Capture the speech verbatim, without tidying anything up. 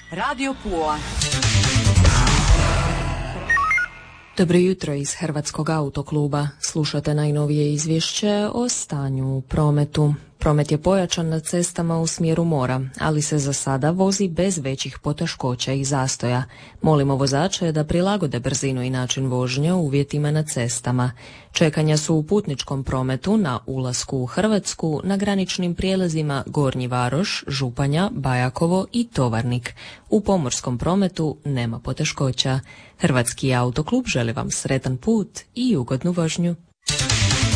Radio Pula. Dobro jutro iz Hrvatskog autokluba. Slušate najnovije izvješće o stanju u prometu. Promet je pojačan na cestama u smjeru mora, ali se za sada vozi bez većih poteškoća i zastoja. Molimo vozače da prilagode brzinu i način vožnje uvjetima na cestama. Čekanja su u putničkom prometu na ulasku u Hrvatsku na graničnim prijelazima Gornji Varoš, Županja, Bajakovo i Tovarnik. U pomorskom prometu nema poteškoća. Hrvatski autoklub želi vam sretan put i ugodnu vožnju.